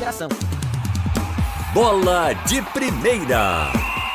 Federação. Bola de Primeira.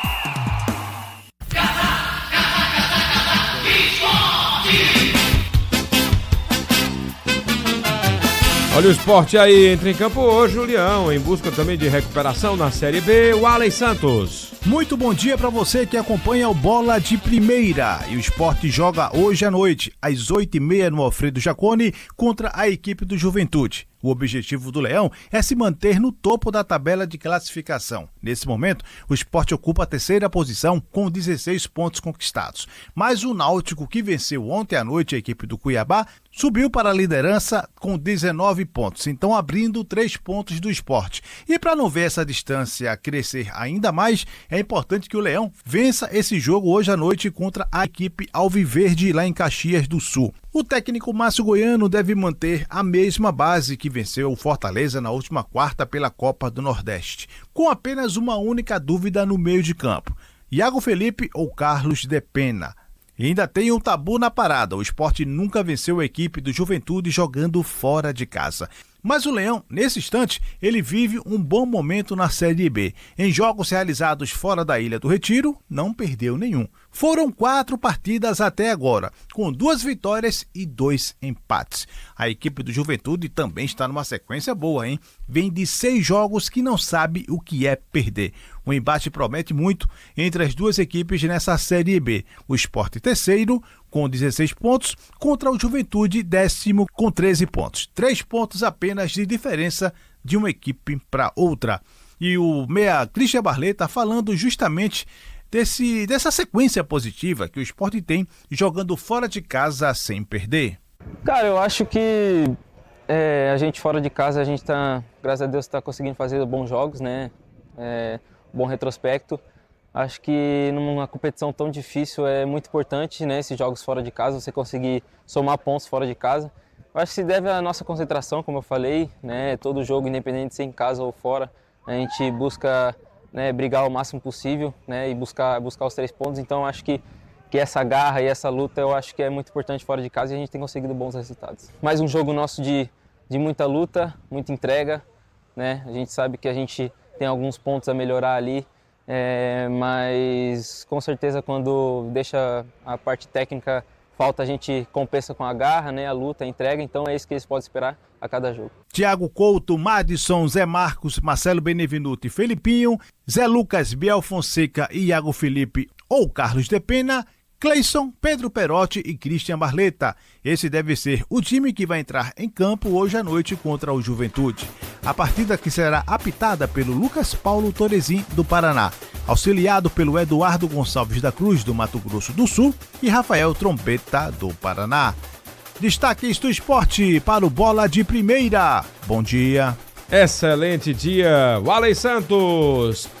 Olha o Sport aí, entra em campo hoje o Leão, em busca também de recuperação na Série B, o Alen Santos. Muito bom dia para você que acompanha o Bola de Primeira. E o Sport joga hoje à noite, às 8h30 no Alfredo Jaconi, contra a equipe do Juventude. O objetivo do Leão é se manter no topo da tabela de classificação. Nesse momento, o Sport ocupa a terceira posição com 16 pontos conquistados. Mas o Náutico, que venceu ontem à noite a equipe do Cuiabá, subiu para a liderança com 19 pontos, então abrindo 3 pontos do Sport. E para não ver essa distância crescer ainda mais, é importante que o Leão vença esse jogo hoje à noite contra a equipe Alviverde lá em Caxias do Sul. O técnico Márcio Goiano deve manter a mesma base que venceu o Fortaleza na última quarta pela Copa do Nordeste, com apenas uma única dúvida no meio de campo: Iago Felipe ou Carlos de Pena. E ainda tem um tabu na parada: o Sport nunca venceu a equipe do Juventude jogando fora de casa. Mas o Leão, nesse instante, ele vive um bom momento na Série B. Em jogos realizados fora da Ilha do Retiro, não perdeu nenhum. Foram 4 partidas até agora, com 2 vitórias e 2 empates. A equipe do Juventude também está numa sequência boa, hein? Vem de 6 jogos que não sabe o que é perder. O embate promete muito entre as duas equipes nessa Série B. O Sport terceiro, com 16 pontos, contra o Juventude décimo, com 13 pontos. 3 pontos apenas de diferença de uma equipe para outra. E o meia Christian Barlet está falando justamente dessa sequência positiva que o Sport tem jogando fora de casa sem perder. Cara, eu acho que a gente fora de casa, a gente tá, graças a Deus, está conseguindo fazer bons jogos, né? Bom retrospecto. Acho que numa competição tão difícil é muito importante, né, esses jogos fora de casa, você conseguir somar pontos fora de casa. Eu acho que se deve à nossa concentração, como eu falei, né, todo jogo, independente de ser em casa ou fora, a gente busca, né, brigar o máximo possível, né, e buscar os 3 pontos. Então acho que essa garra e essa luta eu acho que é muito importante fora de casa e a gente tem conseguido bons resultados. Mais um jogo nosso de muita luta, muita entrega, né, a gente sabe que a gente tem alguns pontos a melhorar ali. Mas com certeza quando deixa a parte técnica falta, a gente compensa com a garra, né, a luta, a entrega, então é isso que eles podem esperar a cada jogo. Thiago Couto, Madison, Zé Marcos, Marcelo Benevenuto e Felipinho, Zé Lucas, Biel Fonseca e Iago Felipe ou Carlos de Pena, Cleison, Pedro Perotti e Christian Barleta. Esse deve ser o time que vai entrar em campo hoje à noite contra o Juventude. A partida que será apitada pelo Lucas Paulo Torezin, do Paraná, auxiliado pelo Eduardo Gonçalves da Cruz, do Mato Grosso do Sul, e Rafael Trombeta, do Paraná. Destaques do esporte para o Bola de Primeira. Bom dia. Excelente dia, o Alen Santos.